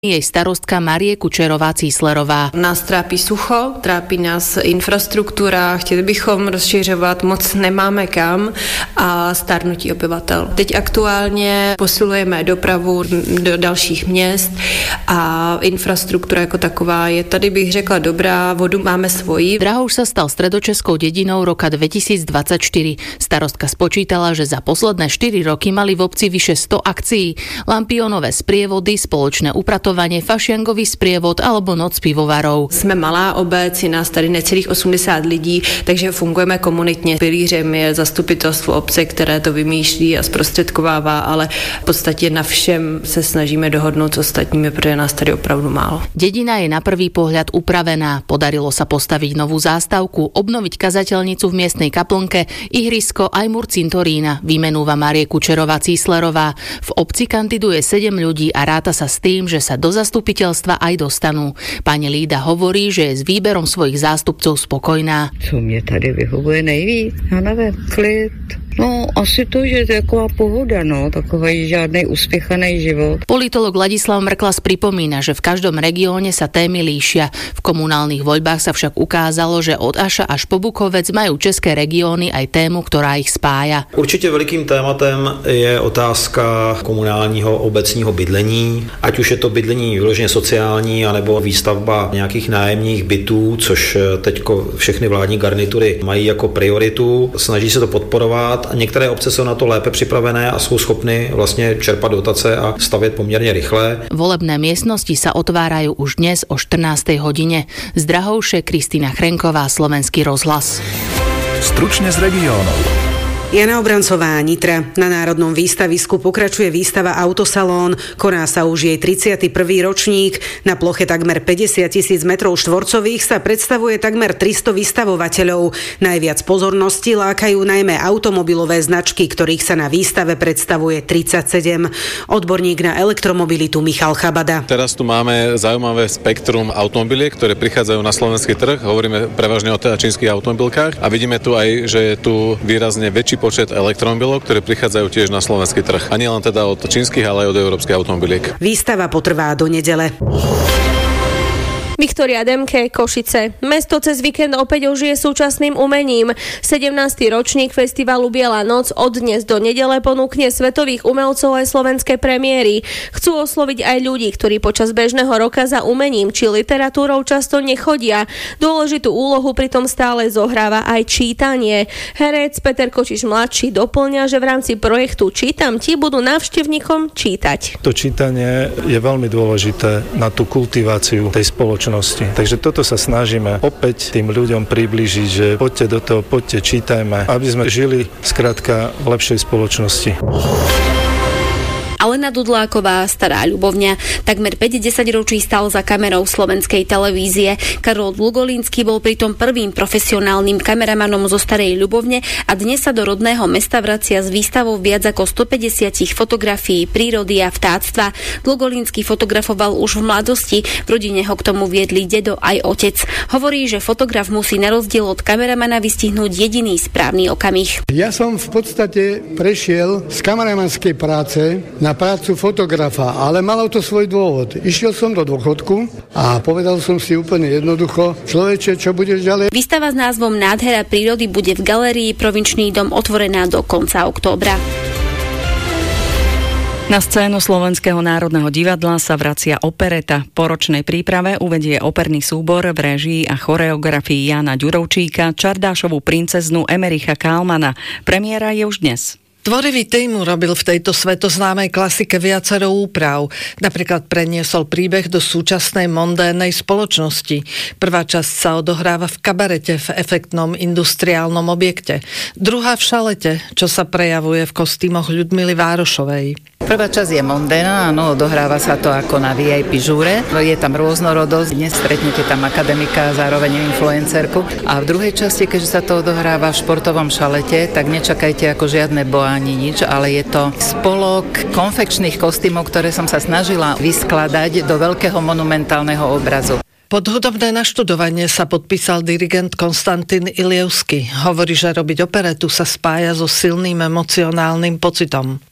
jej starostka Marie Kučerová-Císlerová. Nás trápí sucho, trápí nás infrastruktura, chtěli bychom rozšiřovat, moc nemáme kam a stárnutí obyvatel. Teď aktuálně posilujeme dopravu do dalších měst a infrastruktura jako taková je tady, bych řekla, dobrá, vodu máme svoji. Drahoš sa stal stredočeskou dedinou roka 2024. Starostka spočítala, že za posledné 4 roky mali v obci vyše 100 akcií. Lampionové sprievody, spoločné upratovanie, fašiangový sprievod alebo noc pivovarov. Jsme malá obec, je nás tady necelých 80 lidí, takže fungujeme komunitně. Pilířem je zastupitelstvo obce, které to vymýšlí a zprostředkovává, ale v podstatě na všem se snažíme dohodnout s ostatními, protože nás tady opravdu málo. Dedina je na prvý pohľad upravená. Podarilo sa postaviť novú zástavku, obnoviť kazateľnicu v miestnej kaplnke, ihrisko aj mur cintorína, vymenúva Marie Kučerová-Císlerová. V obci kandiduje 7 ľudí a ráta sa s tým, že sa do zastupiteľstva aj dostanú. Pani Lída hovorí, že je s výberom svojich zástupcov spokojná. Co mě tady vyhovuje nejvíc? Já nevím, klid. No, asi to, že to je taková pohoda, no, takový žádnej uspěchaný život. Politolog Ladislav Mrklas pripomína, že v každom regióne sa témy líšia. V komunálnych voľbách sa však ukázalo, že od Aša až po Bukovec majú české regióny aj tému, ktorá ich spája. Určitě velikým tématem je otázka komunálního obecního bydlení, ať už je to bydlení vyloženě sociální, anebo výstavba nějakých nájemních bytů, což teďko všechny vládní garnitury mají jako prioritu. Snaží se to podporovat. A některé obce jsou na to lépe připravené a jsou schopny vlastně čerpat dotace a stavět poměrně rychle. Volebné miestnosti sa otvárajú už dnes o 14. hodine. Z Drahovše Kristýna Chrenková, Slovenský rozhlas. Stručne z regiónov. Jana Obrancová, Nitra. Na Národnom výstavisku pokračuje výstava Autosalón. Koná sa už jej 31. ročník. Na ploche takmer 50 000 metrov štvorcových sa predstavuje takmer 300 vystavovateľov. Najviac pozornosti lákajú najmä automobilové značky, ktorých sa na výstave predstavuje 37. Odborník na elektromobilitu Michal Chabada. Teraz tu máme zaujímavé spektrum automobiliek, ktoré prichádzajú na slovenský trh. Hovoríme prevažne o čínskych automobilkách a vidíme tu aj, že je tu výrazne väčší počet elektromobilov, ktoré prichádzajú tiež na slovenský trh. A nie len teda od čínskych, ale aj od európskych automobiliek. Výstava potrvá do nedele. Viktória Demke, Košice. Mesto cez víkend opäť ožije súčasným umením. 17. ročník festivalu Biela noc od dnes do nedele ponúkne svetových umelcov aj slovenské premiéry. Chcú osloviť aj ľudí, ktorí počas bežného roka za umením či literatúrou často nechodia. Dôležitú úlohu pritom stále zohráva aj čítanie. Herec Peter Kočiš mladší doplňa, že v rámci projektu Čítam ti budú návštevníkom čítať. To čítanie je veľmi dôležité na tú kultiváciu tej spoločnosti. Takže toto sa snažíme opäť tým ľuďom priblížiť, že poďte do toho, poďte, čítajme, aby sme žili skrátka v lepšej spoločnosti. Alena Dudláková, Stará Ľubovňa. Takmer 5-10 ročí stál za kamerou slovenskej televízie. Karol Dlugolínsky bol pritom prvým profesionálnym kameramanom zo Starej Ľubovne a dnes sa do rodného mesta vracia s výstavou viac ako 150 fotografií prírody a vtáctva. Dlugolínsky fotografoval už v mladosti, v rodine ho k tomu viedli dedo aj otec. Hovorí, že fotograf musí na rozdiel od kameramana vystihnúť jediný správny okamih. Ja som v podstate prešiel z kameramanskej práce na prácu fotografa, ale malo to svoj dôvod. Išiel som do dôchodku a povedal som si úplne jednoducho, človeče, čo budeš ďalej? Výstava s názvom Nádhera prírody bude v galérii Provinčný dom otvorená do konca októbra. Na scénu Slovenského národného divadla sa vracia opereta. Po ročnej príprave uvedie operný súbor v réžii a choreografii Jána Ďurovčíka Čardášovu princeznu Emericha Kálmana. Premiéra je už dnes. Tvorivý tým urobil v tejto svetoznámej klasike viacero úprav. Napríklad preniesol príbeh do súčasnej mondénnej spoločnosti. Prvá časť sa odohráva v kabarete v efektnom industriálnom objekte. Druhá v šalete, čo sa prejavuje v kostýmoch Ľudmily Várošovej. Prvá časť je mondéna, áno, odohráva sa to ako na VIP žúre. Je tam rôznorodosť, dnes stretnete tam akademika a zároveň influencerku. A v druhej časti, keďže sa to odohráva v športovom šalete, tak nečakajte ako žiadne boa ani nič, ale je to spolok konfekčných kostýmov, ktoré som sa snažila vyskladať do veľkého monumentálneho obrazu. Pod hudobné naštudovanie sa podpísal dirigent Konstantín Ilievský. Hovorí, že robiť operetu sa spája so silným emocionálnym pocitom.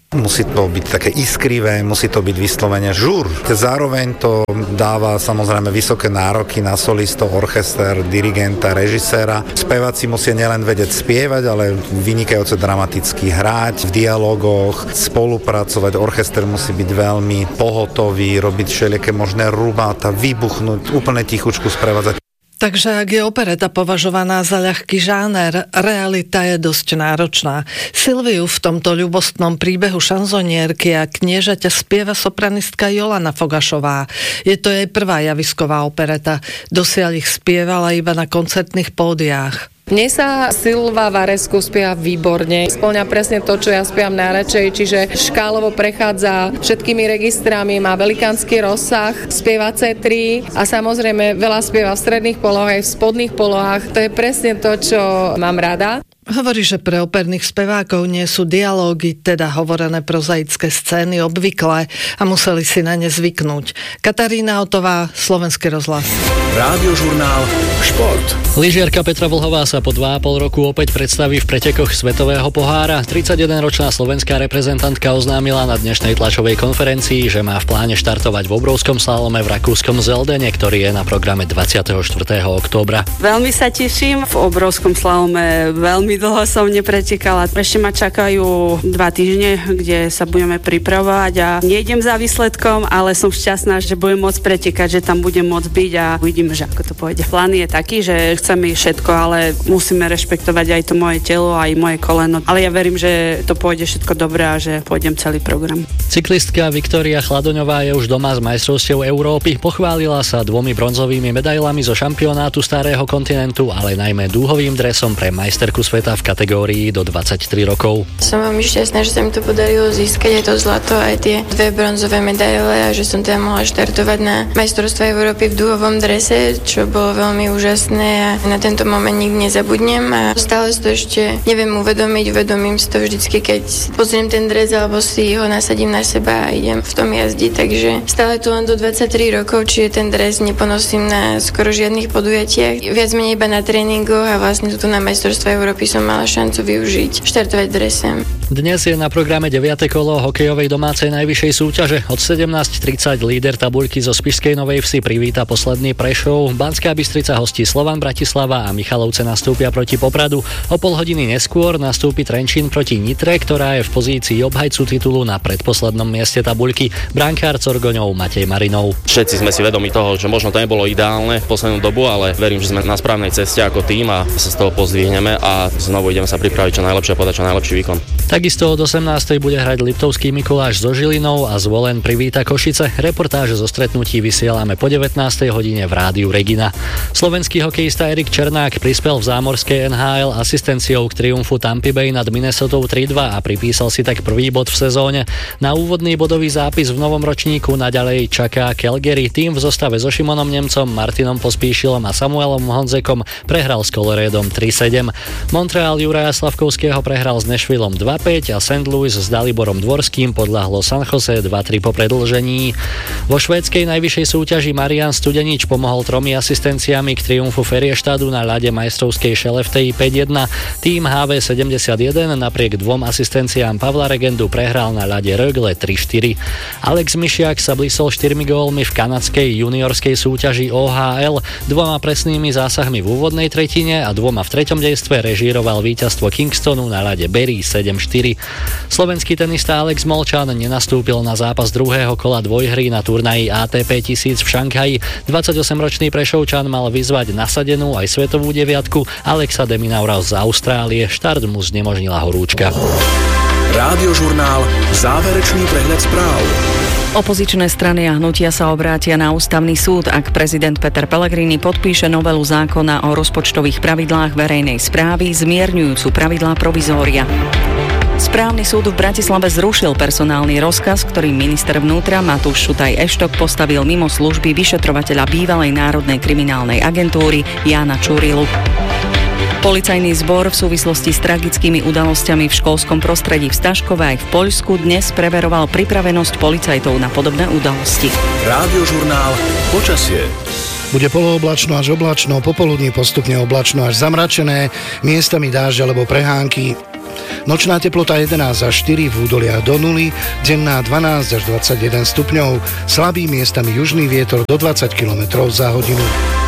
Musí to byť také iskrivé, musí to byť vyslovene žur. Zároveň to dáva samozrejme vysoké nároky na solistov, orchester, dirigenta, režiséra. Speváci musia nielen vedieť spievať, ale vynikajúco dramaticky hrať v dialogoch, spolupracovať. Orchester musí byť veľmi pohotový, robiť všelijaké možné rubáta, vybuchnúť, úplne tichučku sprevádzať. Takže ak je opereta považovaná za ľahký žáner, realita je dosť náročná. Silviu v tomto ľubostnom príbehu šanzonierky a kniežaťa spieva sopranistka Jolana Fogašová. Je to jej prvá javisková opereta. Dosiaľ ich spievala iba na koncertných pódiách. Mne sa Silva Varescu spieva výborne. Spĺňa presne to, čo ja spievam najradšej, čiže škálovo prechádza všetkými registrami, má velikánsky rozsah, spieva C3 a samozrejme veľa spieva v stredných polohách aj v spodných polohách. To je presne to, čo mám rada. Hovorí, že pre operných spevákov nie sú dialógy, teda hovorené prozaické scény obvyklé a museli si na ne zvyknúť. Katarína Otová, Slovenský rozhlas. Rádiožurnál Šport. Lyžiarka Petra Vlhová sa po 2,5 roku opäť predstaví v pretekoch Svetového pohára. 31-ročná slovenská reprezentantka oznámila na dnešnej tlačovej konferencii, že má v pláne štartovať v obrovskom slalome v rakúskom Zeldene, ktorý je na programe 24. októbra. Veľmi sa teším, v obrovskom slalome veľmi dlho som nepretekala. Ešte ma čakajú 2 týždne, kde sa budeme pripravovať a nejdem za výsledkom, ale som šťastná, že budem môcť pretekať, že tam budem môcť byť a uvidíme, že ako to pôjde. Plán je taký, že chceme všetko, ale musíme rešpektovať aj to moje telo, aj moje koleno. Ale ja verím, že to pôjde všetko dobre a že pôjdem celý program. Cyklistka Viktória Chladoňová je už doma z majstrovstiev Európy. Pochválila sa 2 bronzovými medailami zo šampionátu Starého kontinentu, ale najmä dúhovým dresom pre majsterku sveta v kategórii do 23 rokov. Som veľmi šťastná, že sa mi to podarilo získať aj to zlato, aj tie 2 bronzové medaile a že som teda mohla štartovať na majstrovstvá Európy v dúhovom drese, čo bolo veľmi úžasné a na tento moment nikdy nezabudnem a stále si to ešte neviem uvedomiť, uvedomím si to vždycky, keď pozriem ten dres alebo si ho nasadím na seba a idem v tom jazdiť, takže stále tu len do 23 rokov, čiže ten dres neponosím na skoro žiadnych podujatiach, viac menej iba na tréningoch a vlastne tu na majstrovstvá Európy som mala šancu využiť, štartovať dresem. Dnes je na programe 9. kolo hokejovej domácej najvyššej súťaže. Od 17:30 líder tabuľky zo Spišskej Novej Vsi privíta posledný Prešov. Banská Bystrica hostí Slovan Bratislava a Michalovce nastúpia proti Popradu. O pol hodiny neskôr nastúpi Trenčín proti Nitre, ktorá je v pozícii obhajcu titulu na predposlednom mieste tabuľky. Brankár Corgoňov Matej Marinov. Všetci sme si vedomi toho, že možno to nebolo ideálne v poslednú dobu, ale verím, že sme na správnej ceste ako tým a sa z toho pozdvihneme a znovu ideme sa pripraviť čo najlepšie a podať čo najlepší výkon. Takisto od 18. bude hrať Liptovský Mikuláš so Žilinou a Zvolen privíta Košice. Reportáže zo stretnutí vysielame po 19. hodine v rádiu Regina. Slovenský hokejista Erik Černák prispel v zámorskej NHL asistenciou k triumfu Tampa Bay nad Minnesotou 3-2 a pripísal si tak prvý bod v sezóne. Na úvodný bodový zápis v novom ročníku naďalej čaká Calgary. Tým v zostave so Šimonom Nemcom, Martinom Pospíšilom a Samuelom Honzekom prehral s Coloradom 3-7. Montreal Juraja Slavkovského prehral s Nashvillom 2-5 a St. Louis s Daliborom Dvorským podľahlo San Jose 2-3 po predĺžení. Vo švédskej najvyššej súťaži Marian Studenič pomohol 3 asistenciami k triumfu Ferieštádu na ľade majstrovskej Šeleftej 5-1. Tým HV71 napriek 2 asistenciám Pavla Regendu prehral na ľade Rögle 3-4. Alex Mišiak sa blísol 4 gólmi v kanadskej juniorskej súťaži OHL, 2 presnými zásahmi v úvodnej tretine a 2 v treťom dejstve režíroval víťazstvo Kingstonu na ľade Berry 7-4. Slovenský tenista Alex Molčan nenastúpil na zápas druhého kola dvojhry na turnaji ATP 1000 v Šanghaji. 28-ročný Prešovčan mal vyzvať nasadenú aj svetovú deviatku Alexa de Minaura z Austrálie. Štart mu znemožnila horúčka. Rádiožurnál Záverečný prehľad správ. Opozičné strany a hnutia sa obrátia na ústavný súd, ak prezident Peter Pellegrini podpíše novelu zákona o rozpočtových pravidlách verejnej správy zmierňujúcu pravidlá provizória. Správny súd v Bratislave zrušil personálny rozkaz, ktorý minister vnútra Matúš Šutaj Eštok postavil mimo služby vyšetrovateľa bývalej Národnej kriminálnej agentúry Jána Čurilu. Policajný zbor v súvislosti s tragickými udalosťami v školskom prostredí v Staškove aj v Poľsku dnes preveroval pripravenosť policajtov na podobné udalosti. Rádiožurnál Počasie. Bude polooblačno až oblačno, popoludní postupne oblačno až zamračené, miestami dážď alebo prehánky. Nočná teplota 11 až 4 v údoliach do 0, denná 12 až 21 stupňov, slabý miestami južný vietor do 20 km za hodinu.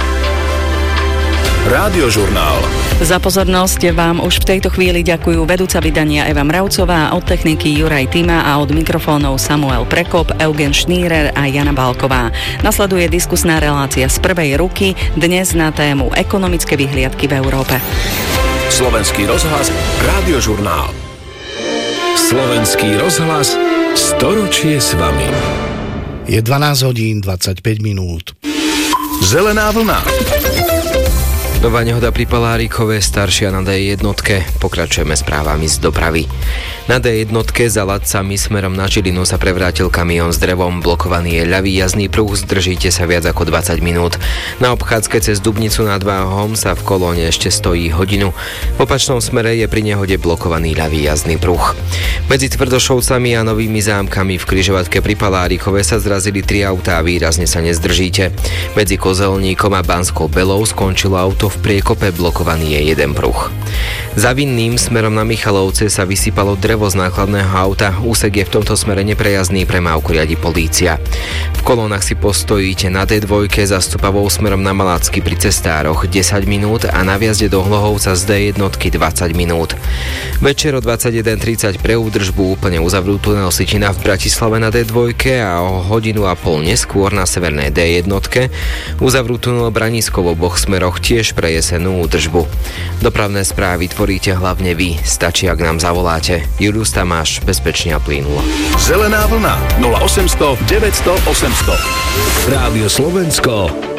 Rádiožurnál. Za pozornosť vám už v tejto chvíli ďakujú vedúca vydania Eva Mravcová, od techniky Juraj Tima a od mikrofónov Samuel Prekop, Eugen Šnírer a Jana Balková. Nasleduje diskusná relácia z prvej ruky, dnes na tému ekonomické vyhliadky v Európe. Slovenský rozhlas, Rádiožurnál. Slovenský rozhlas, storočie s vami. Je 12 hodín 25 minút. Zelená vlna. Nová nehoda pri Palárikove, staršia na D1. Pokračujeme správami z dopravy. Na D1 za Ladcami smerom na Žilinu sa prevrátil kamión s drevom. Blokovaný je ľavý jazdný pruh, zdržíte sa viac ako 20 minút. Na obchádzke cez Dubnicu nad Váhom sa v kolóne ešte stojí hodinu. V opačnom smere je pri nehode blokovaný ľavý jazdný pruh. Medzi Tvrdošovcami a Novými Zámkami v križovatke pri Palárikove sa zrazili 3 autá a výrazne sa nezdržíte. Medzi Kozelníkom a Banskou Belou skončilo auto v priekope, blokovaný je jeden pruh. Za Vinným smerom na Michalovce sa vysypalo drevo z nákladného auta. Úsek je v tomto smere neprejazdný, premávku riadi polícia. V kolónach si postojíte na D2 za Stupavou smerom na Malacky pri Cestároch 10 minút a na vjazde do Hlohovca z D1 20 minút. Večer o 21:30 pre údržbu úplne uzavrú tunel Sičina v Bratislave na D2 a o hodinu a pol neskôr na severnej D1 uzavrú tunel Branisko v oboch smeroch tiež pre jesennú údržbu. Dopravné správy tvoríte hlavne vy, stačí, ak nám zavoláte. Julius Tamáš, bezpečne a plynulo. Zelená vlna 0800 900 800. Rádio Slovensko,